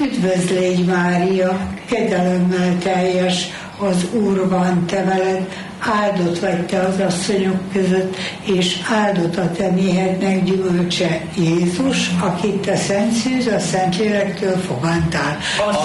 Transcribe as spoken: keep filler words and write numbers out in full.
Üdvözlégy Mária, kegyelemmel teljes, az Úr van te veled, áldott vagy te az asszonyok között, és áldott a te méhednek gyümölcse, Jézus, akit te szent szűz, a Szentlélektől fogantál.